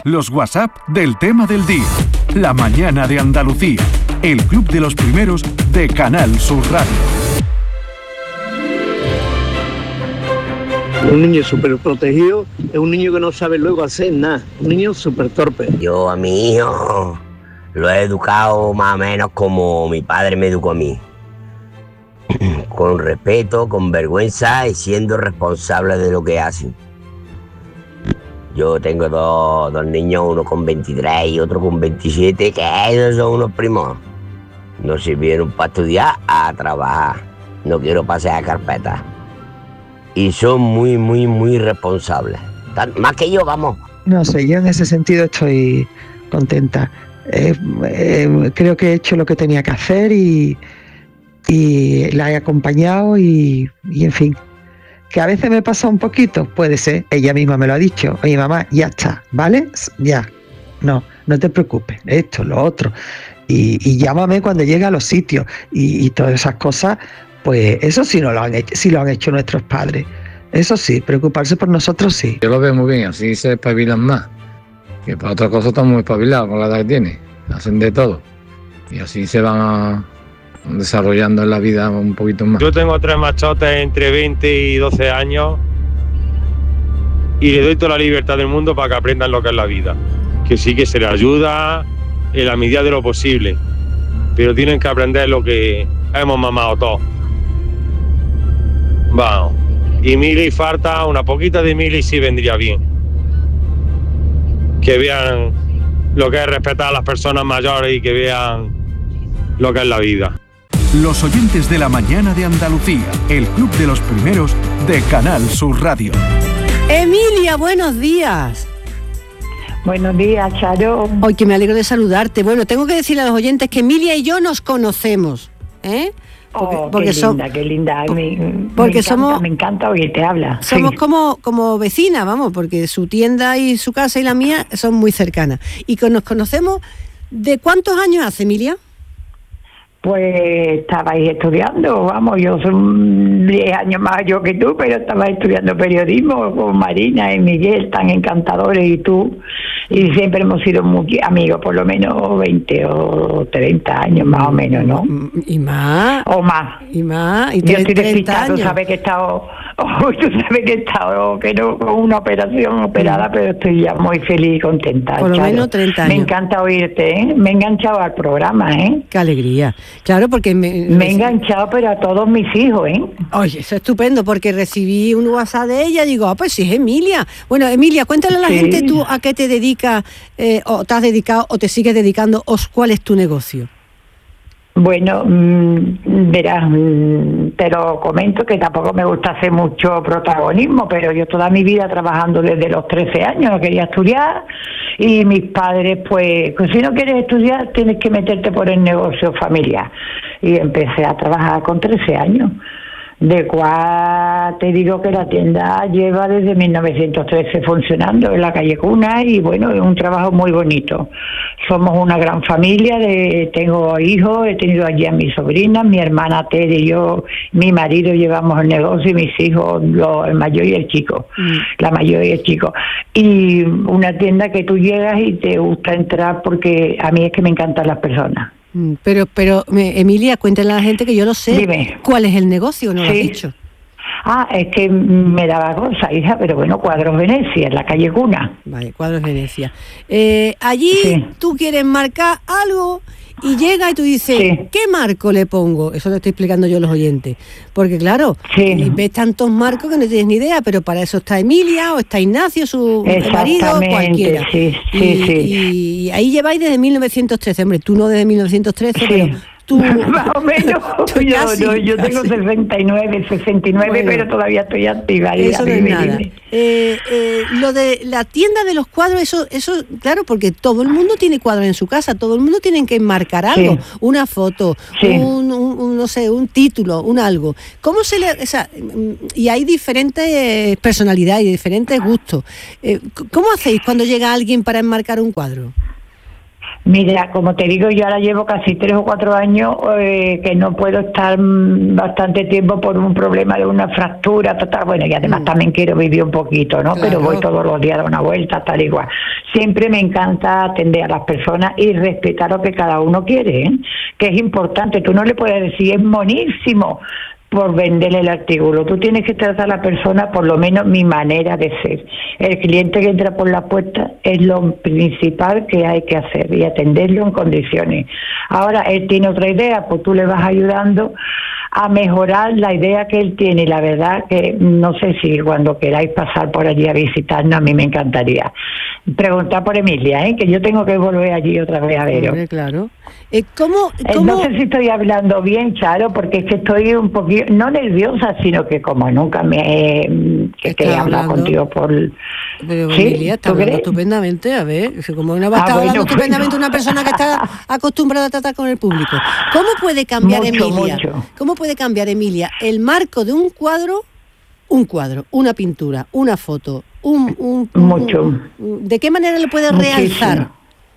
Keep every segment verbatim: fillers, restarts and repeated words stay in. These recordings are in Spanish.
los WhatsApp del tema del día. La mañana de Andalucía. El club de los primeros de Canal Sur Radio. Un niño súper protegido es un niño que no sabe luego hacer nada. Un niño súper torpe. Yo a mi hijo lo he educado más o menos como mi padre me educó a mí. Con respeto, con vergüenza y siendo responsable de lo que hacen. Yo tengo dos, dos niños, uno con veintitrés y otro con veintisiete, que ellos son unos primos. No sirvieron para estudiar, a trabajar. No quiero pasear carpetas. Y son muy, muy, muy responsables. Tan, más que yo, vamos. No sé, yo en ese sentido estoy contenta. Eh, eh, creo que he hecho lo que tenía que hacer y, y la he acompañado y, y, en fin. Que a veces me pasa un poquito, puede ser. Ella misma me lo ha dicho. Oye, mamá, ya está, ¿vale? Ya. No, no te preocupes. Esto, lo otro. Y, y llámame cuando llegue a los sitios. Y, y todas esas cosas... Pues eso sí, no lo han hecho, sí lo han hecho nuestros padres. Eso sí, preocuparse por nosotros sí. Yo lo veo muy bien, así se espabilan más. Que para otra cosa están muy espabilados con la edad que tienen. Hacen de todo. Y así se van a, desarrollando en la vida un poquito más. Yo tengo tres machotes entre veinte y doce años. Y les doy toda la libertad del mundo para que aprendan lo que es la vida. Que sí que se les ayuda en la medida de lo posible. Pero tienen que aprender lo que hemos mamado todos. Vamos, y mili falta, una poquita de mili sí vendría bien. Que vean lo que es respetar a las personas mayores y que vean lo que es la vida. Los oyentes de la mañana de Andalucía, el club de los primeros de Canal Sur Radio. Emilia, buenos días. Buenos días, Charo. Hoy que me alegro de saludarte. Bueno, tengo que decirle a los oyentes que Emilia y yo nos conocemos, ¿eh? Porque, oh, porque qué linda, so, qué linda. Me, porque me encanta, somos, me encanta oírte hablar. Somos sí. como, como vecinas, vamos, porque su tienda y su casa y la mía son muy cercanas. Y que nos conocemos, ¿de cuántos años hace, Emilia? Pues estabais estudiando, vamos, yo soy diez años más yo que tú, pero estabas estudiando periodismo con Marina y Miguel, tan encantadores, y tú, y siempre hemos sido muy amigos, por lo menos veinte o treinta años más o menos, ¿no? Y más. O más. Y más. Y yo estoy despistada, tú sabes que he estado, oh, tú sabes que he estado, que no con una operación operada, mm. pero estoy ya muy feliz y contenta. Por lo Charo. menos treinta años. Me encanta oírte, ¿eh? Me he enganchado al programa, ¿eh? Qué alegría. Claro, porque me... Me he enganchado, pero a todos mis hijos, ¿eh? Oye, eso es estupendo, porque recibí un WhatsApp de ella, digo, ah, pues sí, es Emilia. Bueno, Emilia, cuéntale a la sí. gente tú a qué te dedicas, eh, o te has dedicado, o te sigues dedicando, o cuál es tu negocio. Bueno, mmm, verás, mmm, te lo comento que tampoco me gusta hacer mucho protagonismo, pero yo toda mi vida trabajando desde los trece años, no quería estudiar, y mis padres, pues, pues si no quieres estudiar tienes que meterte por el negocio familiar. Y empecé a trabajar con trece años, de cual te digo que la tienda lleva desde mil novecientos trece funcionando en la calle Cuna, y bueno, es un trabajo muy bonito. Somos una gran familia, de, tengo hijos, he tenido allí a mis sobrinas, mi hermana Tere y yo, mi marido llevamos el negocio, y mis hijos, lo, el mayor y el chico, mm. la mayor y el chico. Y una tienda que tú llegas y te gusta entrar, porque a mí es que me encantan las personas. Pero, pero Emilia, cuéntale a la gente que yo lo sé. Dime. ¿Cuál es el negocio? ¿No sí. lo has dicho? Ah, es que me daba cosa, hija, pero bueno, Cuadros Venecia, en la calle Cuna. Vale, Cuadros Venecia. Eh, allí sí. tú quieres marcar algo y llega y tú dices, sí. ¿qué marco le pongo? Eso lo estoy explicando yo a los oyentes. Porque claro, sí. ves tantos marcos que no tienes ni idea, pero para eso está Emilia o está Ignacio, su marido, cualquiera. Sí, sí, y, sí. y ahí lleváis desde mil novecientos trece, hombre, tú no desde mil novecientos trece, sí. pero... Tú, más o menos, yo, casi, no, yo tengo sesenta y nueve, sesenta y nueve, bueno, pero todavía estoy activa. Eso no es nada. Eh, eh, lo de la tienda de los cuadros, eso, eso, claro, porque todo el mundo tiene cuadros en su casa, todo el mundo tiene que enmarcar algo, sí. una foto, sí. un, un, un, no sé, un título, un algo. ¿Cómo se le, o sea, y hay diferentes personalidades y diferentes gustos. Eh, ¿Cómo hacéis cuando llega alguien para enmarcar un cuadro? Mira, como te digo, yo ahora llevo casi tres o cuatro años eh, que no puedo estar mm, bastante tiempo por un problema de una fractura, total. Bueno, y además mm. también quiero vivir un poquito, ¿no? Claro. Pero voy todos los días a dar una vuelta, tal igual. Siempre me encanta atender a las personas y respetar lo que cada uno quiere, ¿eh? Que es importante. Tú no le puedes decir, es monísimo, por venderle el artículo. Tú tienes que tratar a la persona, por lo menos mi manera de ser. El cliente que entra por la puerta es lo principal que hay que hacer y atenderlo en condiciones. Ahora, él tiene otra idea, pues tú le vas ayudando a mejorar la idea que él tiene. Y la verdad que no sé si cuando queráis pasar por allí a visitarnos, a mí me encantaría. Preguntar por Emilia, ¿eh? Que yo tengo que volver allí otra vez a veros. Hombre, claro. Eh, ¿cómo, cómo? No sé si estoy hablando bien, Charo, porque es que estoy un poquito, no nerviosa, sino que como nunca me he, que, que he hablado contigo por... Pero ¿Sí? Emilia está hablando crees? estupendamente, a ver, como una va a estar ah, hablando bueno, estupendamente bueno. Una persona que está acostumbrada a tratar con el público. ¿Cómo puede cambiar mucho, Emilia? Mucho. ¿Cómo puede cambiar Emilia el marco de un cuadro, un cuadro, una pintura, una foto, un... un, un mucho. Un, ¿de qué manera le puede Muchísimo. realzar?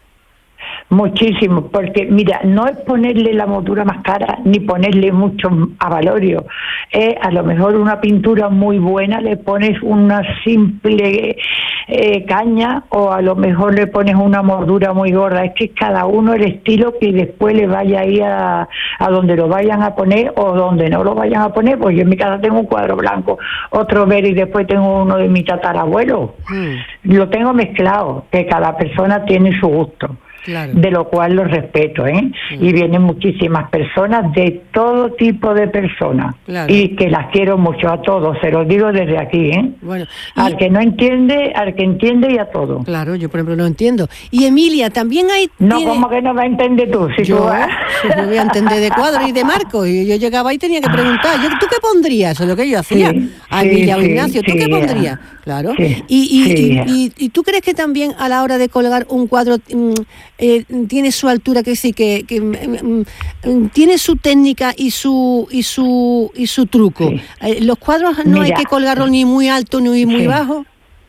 Muchísimo, porque mira, no es ponerle la montura más cara ni ponerle mucho avalorio. Eh, a lo mejor una pintura muy buena le pones una simple eh, caña, o a lo mejor le pones una mordura muy gorda. Es que cada uno el estilo que después le vaya a ir a, a donde lo vayan a poner o donde no lo vayan a poner. Pues yo en mi casa tengo un cuadro blanco, otro verde y después tengo uno de mi tatarabuelo. Mm. Lo tengo mezclado, que cada persona tiene su gusto. Claro. De lo cual lo respeto, ¿eh? Sí. Y vienen muchísimas personas, de todo tipo de personas, claro. Y que las quiero mucho a todos, se los digo desde aquí, ¿eh? Bueno, y... al que no entiende, al que entiende y a todo. Claro, yo por ejemplo no entiendo. Y Emilia, también hay... No, tiene... ¿cómo que no va a entender tú? Si yo, tú vas... yo voy a entender de cuadro y de marco, y yo llegaba y tenía que preguntar, yo, ¿tú qué pondrías? Eso es lo que yo hacía. Sí, a Emilia sí, o Ignacio, ¿tú sí, qué pondrías? Claro. Sí, y, y, sí, y, y, y tú crees que también a la hora de colgar un cuadro mm, eh, tiene su altura, que sí, que, que mm, mm, tiene su técnica y su y su y su truco? Sí. Eh, los cuadros no Mira, hay que colgarlos ni muy alto ni muy sí. bajo.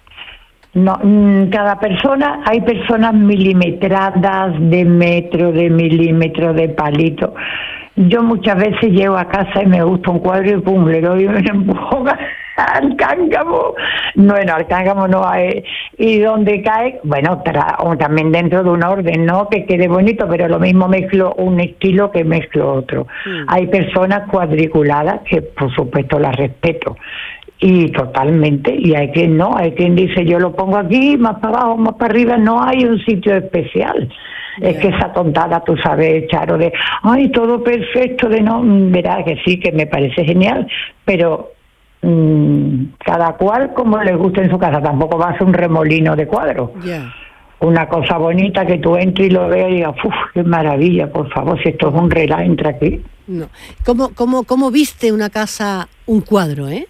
No, cada persona, hay personas milimetradas de metro, de milímetro, de palito. Yo muchas veces llego a casa y me gusta un cuadro y pum, le doy un empujón al cángamo. Bueno, al cángamo no hay. Y donde cae, bueno, tra, o también dentro de un orden, ¿no? Que quede bonito, pero lo mismo mezclo un estilo que mezclo otro. Mm. Hay personas cuadriculadas que, por supuesto, las respeto. Y totalmente, y hay quien no, hay quien dice yo lo pongo aquí, más para abajo, más para arriba, no hay un sitio especial. Yeah. Es que esa tontada, tú sabes, Charo, de ay, todo perfecto, de no, verá que sí, que me parece genial, pero mmm, cada cual como le gusta en su casa, tampoco va a ser un remolino de cuadros. Yeah. Una cosa bonita que tú entres y lo veas y digas, uff, qué maravilla, por favor, si esto es un relax, entra aquí. No. ¿Cómo, cómo, cómo viste una casa, un cuadro, eh?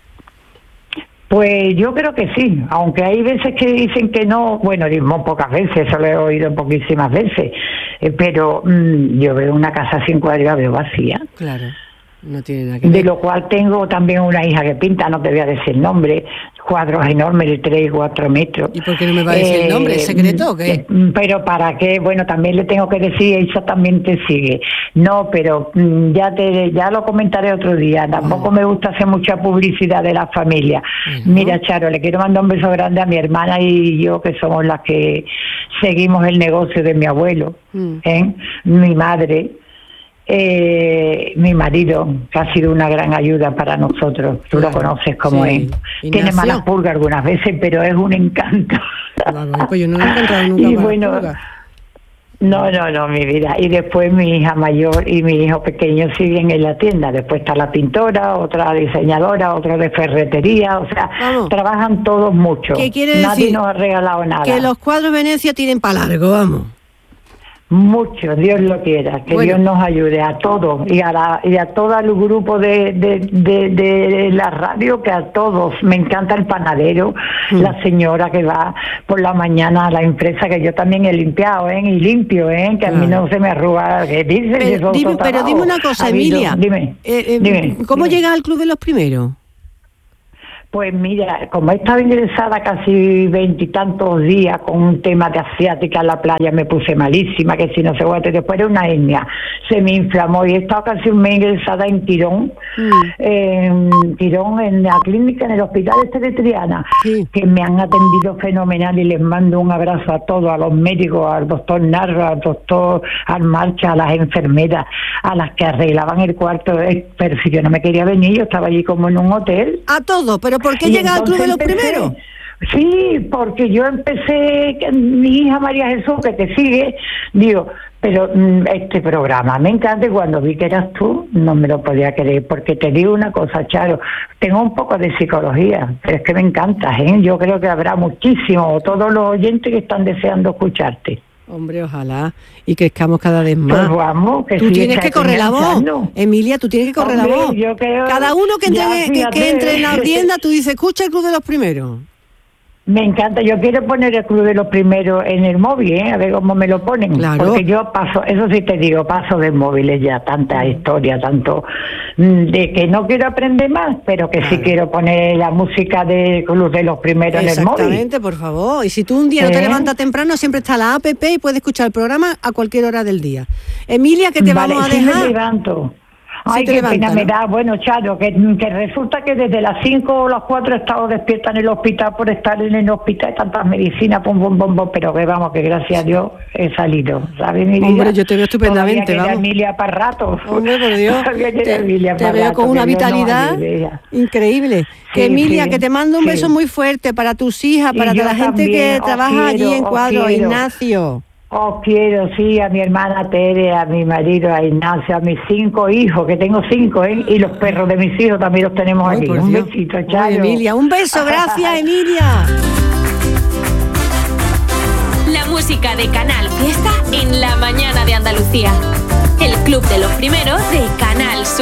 Pues yo creo que sí, aunque hay veces que dicen que no, bueno, muy pocas veces, eso lo he oído poquísimas veces, eh, pero mmm, yo veo una casa sin cuadro y la veo vacía. Claro, no tiene nada que ver. De lo cual tengo también una hija que pinta, no te voy a decir el nombre, cuadros enormes de tres y cuatro metros. ¿Y por qué no me va a decir eh, el nombre? ¿Es secreto o qué? Pero para qué, bueno, también le tengo que decir, ella también te sigue. No, pero ya te ya lo comentaré otro día. Tampoco oh. me gusta hacer mucha publicidad de la familia. Uh-huh. Mira, Charo, le quiero mandar un beso grande a mi hermana y yo, que somos las que seguimos el negocio de mi abuelo, uh-huh. ¿eh? Mi madre. Eh, mi marido, que ha sido una gran ayuda para nosotros, tú claro, lo conoces como sí. es. Tiene malas pulgas algunas veces, pero es un encanto. Claro, pues yo no lo he encontrado nunca. Y bueno, pulgas. no, no, no, mi vida. Y después mi hija mayor y mi hijo pequeño siguen en la tienda. Después está la pintora, otra diseñadora, otra de ferretería. O sea, vamos. Trabajan todos mucho. ¿Qué quiere Nadie decir? nos ha regalado nada. Que los cuadros Venecia tienen para largo, vamos. Mucho, Dios lo quiera, que bueno. Dios nos ayude a todos y a la, y a todo el grupo de, de, de, de la radio, que a todos. Me encanta el panadero, mm. la señora que va por la mañana a la empresa, que yo también he limpiado, ¿eh? Y limpio, ¿eh? Que a mí no se me arruga. ¿Qué dices? Pero, dime, pero dime una cosa, Emilia. Dime, eh, eh, dime. ¿Cómo dime. llegas al Club de los Primeros? Pues mira, como he estado ingresada casi veintitantos días con un tema de asiática en la playa, me puse malísima, que si no se aguante, después de una hernia, se me inflamó y he estado casi un mes ingresada en Tirón, mm. en Tirón, en la clínica, en el hospital este de Triana, sí. que me han atendido fenomenal y les mando un abrazo a todos, a los médicos, al doctor Narro, al doctor Almarcha, a las enfermeras, a las que arreglaban el cuarto, pero si yo no me quería venir, yo estaba allí como en un hotel. A todo, pero ¿por qué llega al Club de los Primeros? Sí, porque yo empecé, mi hija María Jesús, que te sigue, digo, pero este programa me encanta, y cuando vi que eras tú, no me lo podía creer, porque te digo una cosa, Charo, tengo un poco de psicología, pero es que me encanta, ¿eh? Yo creo que habrá muchísimo, todos los oyentes que están deseando escucharte. Hombre, ojalá, y crezcamos cada vez más. Pues vamos, que tú sí, tienes que correr la voz, Emilia, tú tienes que correr Hombre, la voz. Yo creo, cada uno que entre, ya, que, que entre en la tienda, tú dices, escucha el Club de los Primeros. Me encanta, yo quiero poner el Club de los Primeros en el móvil, ¿eh? A ver cómo me lo ponen, claro. Porque yo paso, eso sí te digo, paso de móviles ya, tanta historia, tanto de que no quiero aprender más, pero que claro. sí quiero poner la música del Club de los Primeros en el móvil. Exactamente, por favor, y si tú un día ¿Eh? no te levantas temprano, siempre está la app y puedes escuchar el programa a cualquier hora del día. Emilia, que te vale, vamos a sí dejar... me levanto. Ay, sí qué levanta, pena ¿no? me da. Bueno, Charo, que, que resulta que desde las cinco o las cuatro he estado despierta en el hospital por estar en el hospital, tantas medicinas, pum, pum, pum, pum, pero que vamos, que gracias a Dios he salido, ¿sabes, mi vida? Hombre, yo te veo estupendamente, vamos. Emilia para rato. Hombre, por Dios, te, Emilia te veo rato, con una vitalidad no increíble. Sí, que Emilia, sí, que te mando un sí. beso muy fuerte para tus hijas, para toda la gente que trabaja quiero, allí en Cuadro, Ignacio. Os quiero, sí, a mi hermana Tere, a mi marido, a Ignacio, a mis cinco hijos, que tengo cinco, ¿eh? Y los perros de mis hijos también los tenemos Ay, aquí. Un Dios. besito, Charo. Emilia, un beso, gracias, Emilia. La música de Canal Fiesta en la mañana de Andalucía. El Club de los Primeros de Canal Sur.